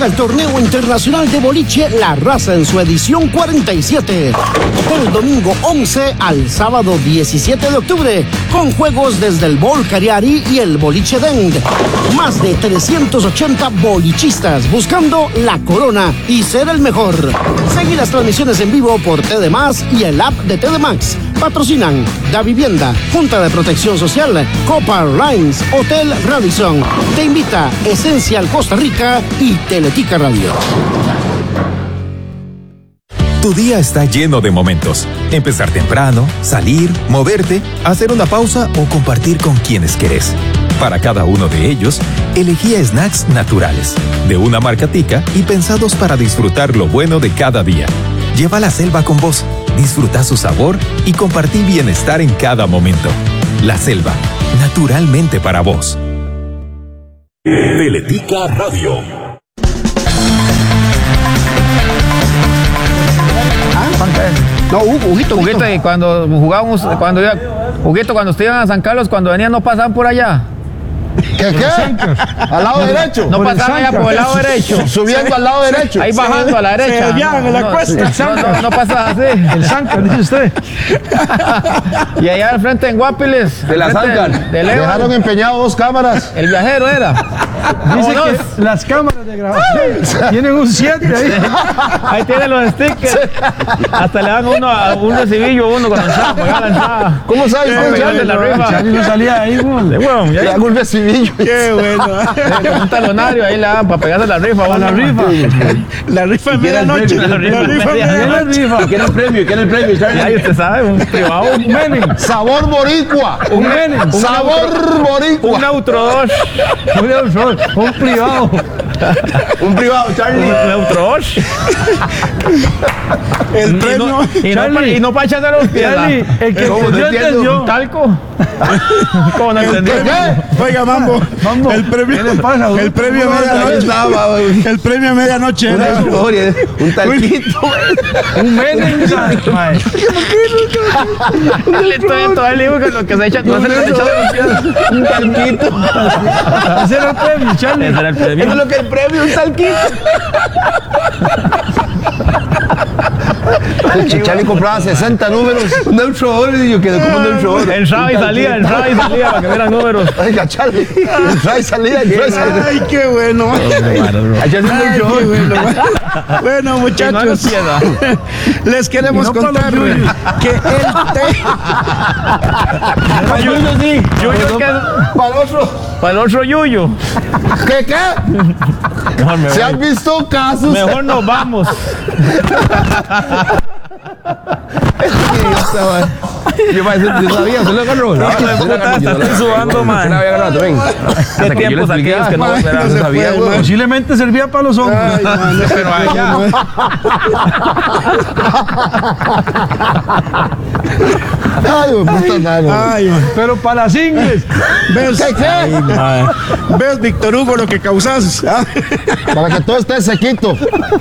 llega el torneo internacional de boliche La Raza en su edición 47. Del domingo 11 al sábado 17 de octubre, con juegos desde el Bol Cariari y el Boliche Dend. Más de 380 bolichistas buscando la corona y ser el mejor. Seguí las transmisiones en vivo por TD Más y el app de TD Max. Patrocinan Da Vivienda, Junta de Protección Social, Copa Airlines, Hotel Radisson. Te invita Esencial Costa Rica y Teletica Radio. Tu día está lleno de momentos. Empezar temprano, salir, moverte, hacer una pausa o compartir con quienes querés. Para cada uno de ellos, elegí snacks naturales, de una marca Tica y pensados para disfrutar lo bueno de cada día. Lleva la selva con vos, disfruta su sabor y compartí bienestar en cada momento. La Selva, naturalmente para vos. Teletica Radio. No, Huguito. Y cuando jugábamos, cuando se iban a San Carlos, cuando venían no pasaban por allá. ¿Qué? ¿Al lado derecho? No pasaban allá por el lado derecho. Subiendo al lado derecho. Ahí bajando a la derecha. Se desviaban en la cuesta. No pasaba así. El Zancar, dice usted. Y allá al frente en Guapiles. De la Zancar. Dejaron empeñado 2 cámaras. El viajero era. Dice que las cámaras de grabación tienen un 7 ahí. Ahí tienen los stickers. Hasta le dan a un recibillo cuando entraba, la entrada. ¿Cómo sabes? Charlie no salía ahí, güey. Le hago un recibillo. Qué bueno. Con un talonario ahí le dan para pegarse la rifa. La rifa. La rifa en medianoche. La rifa en medianoche. ¿Quiere el premio? Charlie? Ahí usted sabe, un privado. Un Menem. Sabor boricua. Un Menem. Sabor boricua. Un Neutro 2. Un privado. Un privado, Charlie. Un Neutro 2. El premio. Y no para echarse a los pies. Charlie, el que entendió. ¿Talco? ¿Cómo no entendió? Oiga, Mambo. El premio. ¿Qué le pasa? El premio a medianoche. El premio a medianoche. Un talquito. Un Menem. Todo el libro que lo que se echa, no se le echa de los pies. Un talquito. Ese era el premio, Charlie. Ese era el premio. Eso es lo que el premio, un talquito. El Charlie compraba 60 números. Un Neutro y yo quedé como un Neutro. Entraba y salía para que vieran números. Oiga, Charlie. Entraba y salía. Ay, qué bueno. Bueno, muchachos, les queremos contar que el Yuyo sí. Yuyo que para el otro Yuyo. ¿Qué? ¿Se han visto casos? Mejor nos vamos. Yo sabía, se lo agarró. Está sudando, man. Se la había agarrado también. ¿Qué tiempos aquellos que no sabía? Posiblemente servía para los hombres. Pero allá. Ay, pero para las ingles. ¿Qué? ¿Ves, Víctor Hugo, lo que causas? Para que todo esté sequito.